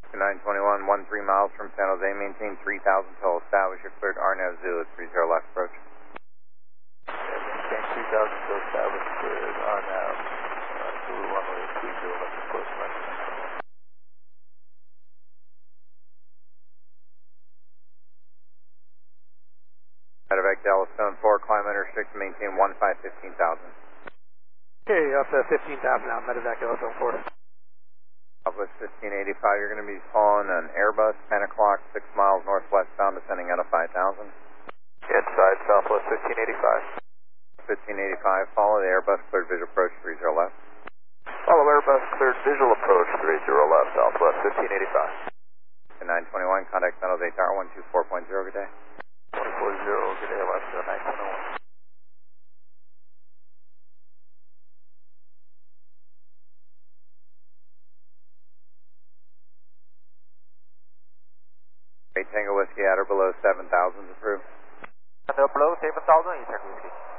921, 13 miles from San Jose, maintain 3,000 till established. You're cleared RNAV Zulu 30 left approach. Maintain 3,000 till established, cleared RNAV Zulu 1 30 left approach. Medevac Dallas Stone 4, climb unrestricted, maintain 15,000. Okay, up to 15,000 now, Medevac Dallas Stone 4. Southwest 1585, you're going to be following an Airbus, 10 o'clock, 6 miles northwestbound, descending out of 5,000. Inside Southwest 1585. 1585, follow the Airbus, cleared visual approach 30 left. Follow Airbus, cleared visual approach 30 left, Southwest 1585. 921, contact San Jose Tower 124.0, good day. 140, good day, left 921. Tango Whiskey at or below 7,000 is approved. And below 7,000 is Whiskey.